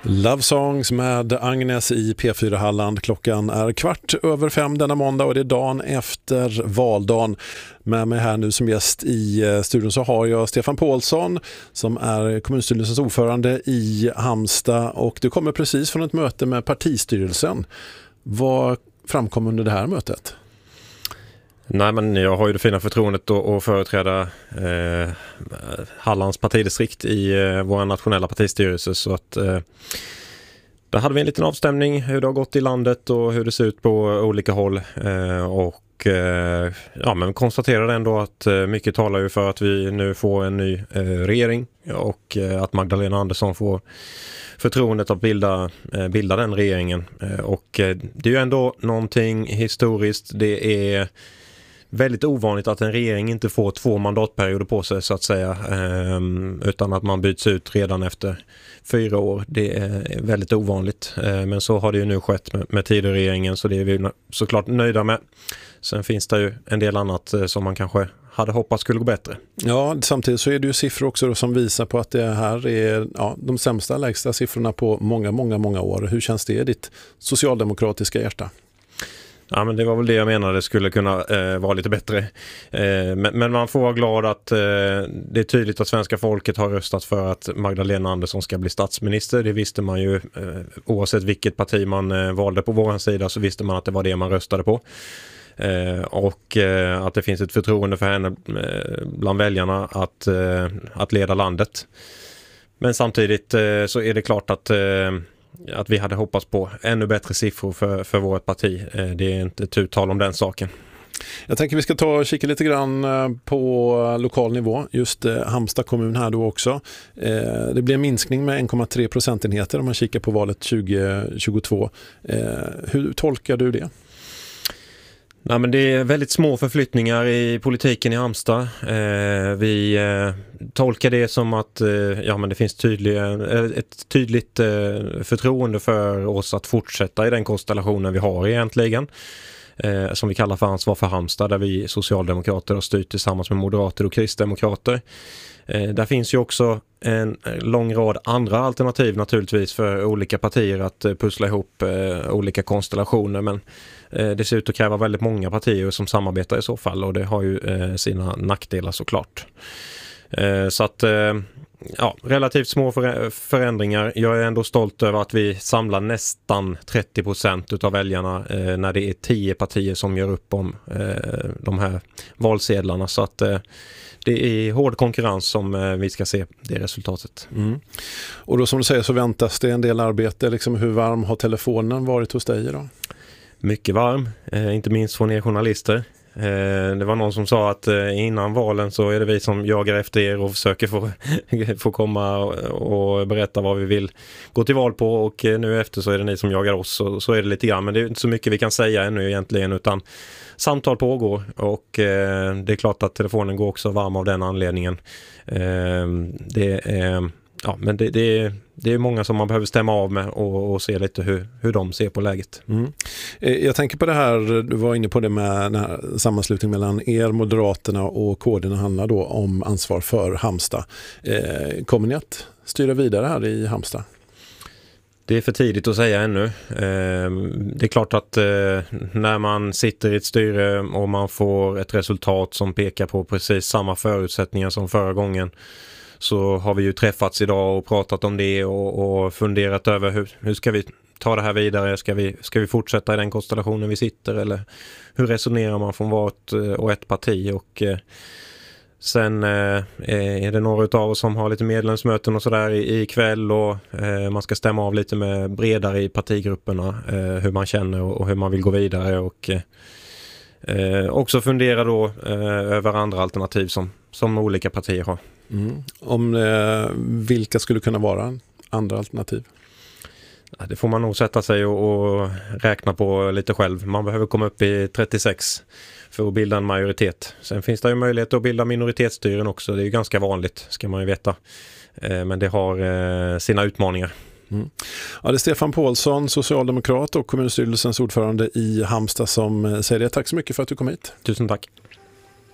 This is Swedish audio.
Love Songs med Agnes i P4 Halland. Klockan är 4:15 denna måndag och det är dagen efter valdagen. Med mig här nu som gäst i studion så har jag Stefan Paulsson som är kommunstyrelsens ordförande i Halmstad, och du kommer precis från ett möte med partistyrelsen. Vad framkom under det här mötet? Nej, men jag har ju det fina förtroendet att företräda Hallands partidistrikt i vår nationella partistyrelse, så att där hade vi en liten avstämning hur det har gått i landet och hur det ser ut på olika håll, och men konstaterade ändå att mycket talar ju för att vi nu får en ny regering och att Magdalena Andersson får förtroendet att bilda den regeringen, och det är ju ändå någonting historiskt. Det är väldigt ovanligt att en regering inte får 2 mandatperioder på sig, så att säga, utan att man byts ut redan efter 4 år. Det är väldigt ovanligt, men så har det ju nu skett med Tidöregeringen, så det är vi såklart nöjda med. Sen finns det ju en del annat som man kanske hade hoppats skulle gå bättre. Ja, samtidigt så är det ju siffror också som visar på att det här är de lägsta siffrorna på många år. Hur känns det i ditt socialdemokratiska hjärta? Ja, men det var väl det jag menade, det skulle kunna vara lite bättre. Men man får vara glad att det är tydligt att svenska folket har röstat för att Magdalena Andersson ska bli statsminister. Det visste man ju, oavsett vilket parti man valde på våran sida, så visste man att det var det man röstade på. Och att det finns ett förtroende för henne bland väljarna att leda landet. Men samtidigt så är det klart att vi hade hoppats på ännu bättre siffror för vårt parti. Det är inte ett uttal om den saken. Jag tänker vi ska ta och kika lite grann på lokal nivå. Just Halmstad kommun här då också. Det blir en minskning med 1,3 procentenheter om man kikar på valet 2022. Hur tolkar du det? Nej, men det är väldigt små förflyttningar i politiken i Halmstad. Vi tolkar det som att men det finns ett tydligt förtroende för oss att fortsätta i den konstellationen vi har egentligen. Som vi kallar för ansvar för Halmstad, där vi socialdemokrater har styrt tillsammans med moderater och kristdemokrater. Där finns ju också en lång rad andra alternativ naturligtvis för olika partier att pussla ihop olika konstellationer, men det ser ut att kräva väldigt många partier som samarbetar i så fall, och det har ju sina nackdelar såklart. Så att relativt små förändringar. Jag är ändå stolt över att vi samlar nästan 30% av väljarna när det är 10 partier som gör upp om de här valsedlarna, så att det är hård konkurrens som vi ska se det resultatet. Mm. Och då som du säger så väntas det en del arbete. Liksom, hur varm har telefonen varit hos dig idag? Mycket varm, inte minst från er journalister. Det var någon som sa att innan valen så är det vi som jagar efter er och försöker få komma och berätta vad vi vill gå till val på, och nu efter så är det ni som jagar oss, och så är det lite grann, men det är inte så mycket vi kan säga ännu egentligen, utan samtal pågår, och det är klart att telefonen går också varm av den anledningen. Men det är många som man behöver stämma av med och se lite hur de ser på läget. Mm. Jag tänker på det här, du var inne på det med den här sammanslutningen mellan er, Moderaterna och KD, handlar då om ansvar för Halmstad. Kommer ni att styra vidare här i Halmstad? Det är för tidigt att säga ännu. Det är klart att när man sitter i ett styre och man får ett resultat som pekar på precis samma förutsättningar som förra gången, så har vi ju träffats idag och pratat om det och funderat över hur ska vi ta det här vidare? Ska vi fortsätta i den konstellationen vi sitter, eller hur resonerar man från vart och ett parti? Och sen är det några av oss som har lite medlemsmöten och sådär ikväll, och man ska stämma av lite med bredare i partigrupperna hur man känner och hur man vill gå vidare, och också fundera då över andra alternativ som olika partier har. Mm. Om vilka skulle kunna vara andra alternativ? Ja, det får man nog sätta sig och räkna på lite själv. Man behöver komma upp i 36 för att bilda en majoritet. Sen finns det ju möjlighet att bilda minoritetsstyren också. Det är ju ganska vanligt, ska man ju veta. Men det har sina utmaningar. Mm. Ja, det är Stefan Paulsson, socialdemokrat och kommunstyrelsens ordförande i Halmstad, som säger det. Tack så mycket för att du kom hit. Tusen tack.